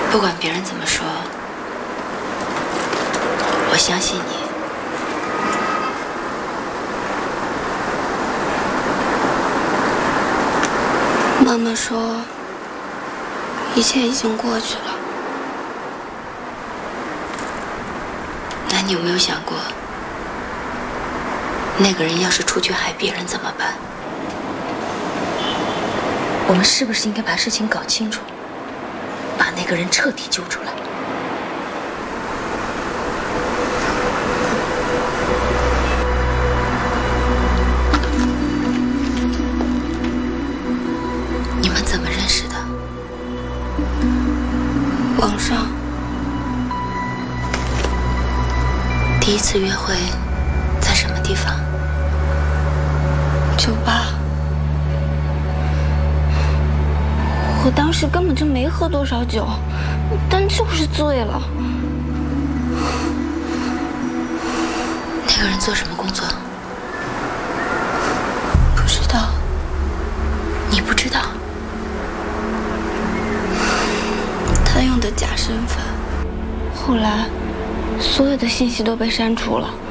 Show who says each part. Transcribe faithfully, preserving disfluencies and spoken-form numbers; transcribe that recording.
Speaker 1: 不管别人怎么说，我相信你。
Speaker 2: 妈妈说，一切已经过去了。
Speaker 1: 那你有没有想过，那个人要是出去害别人怎么办？我们是不是应该把事情搞清楚，把那个人彻底揪出来？你们怎么认识的？
Speaker 2: 网上。
Speaker 1: 第一次约会在什么地方？
Speaker 2: 酒吧。我当时根本就没喝多少酒，但就是醉了。
Speaker 1: 那个人做什么工作？
Speaker 2: 不知道。
Speaker 1: 你不知道？
Speaker 2: 他用的假身份，后来所有的信息都被删除了。